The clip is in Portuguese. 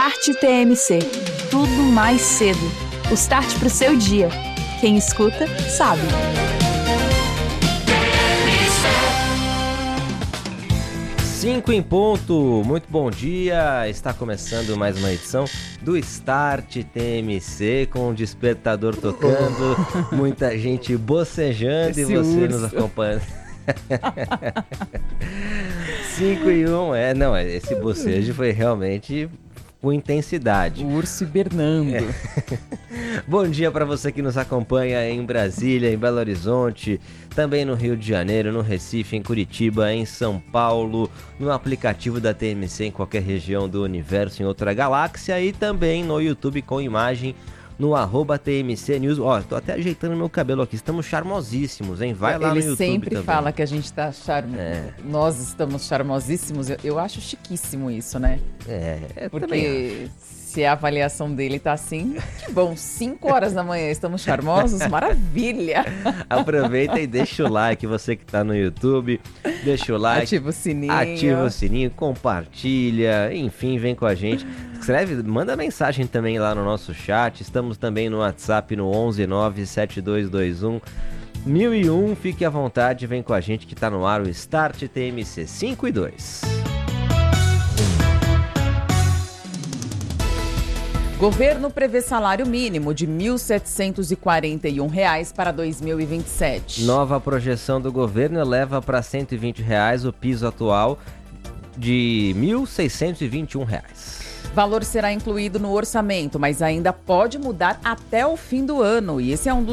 Start TMC. Tudo mais cedo. O start pro seu dia. Quem escuta, sabe. Cinco em ponto, muito bom dia, está começando mais uma edição do Start TMC com o despertador tocando, muita gente bocejando e você nos acompanhando. 5 e 1, esse bocejo foi realmente com intensidade. O urso hibernando. Bom dia para você que nos acompanha em Brasília, em Belo Horizonte, também no Rio de Janeiro, no Recife, em Curitiba, em São Paulo, no aplicativo da TMC em qualquer região do universo, em outra galáxia e também no YouTube com imagem no @TMC News. Tô até ajeitando meu cabelo aqui, estamos charmosíssimos, hein? Vai lá no YouTube também. Ele sempre fala que a gente tá charmoso. Nós estamos charmosíssimos. Eu acho chiquíssimo isso, né? Porque se a avaliação dele tá assim, que bom, 5 horas da manhã estamos charmosos, maravilha! Aproveita e deixa o like, você que tá no YouTube, deixa o like. Ativa o sininho, compartilha, enfim, vem com a gente. Escreve, manda mensagem também lá no nosso chat, estamos também no WhatsApp no 1197221 fique à vontade, vem com a gente que tá no ar o Start TMC 5 e 2. Governo prevê salário mínimo de R$ 1.741 para 2027. Nova projeção do governo eleva para R$ 120 o piso atual de R$ 1.621. Valor será incluído no orçamento, mas ainda pode mudar até o fim do ano. E esse é um dos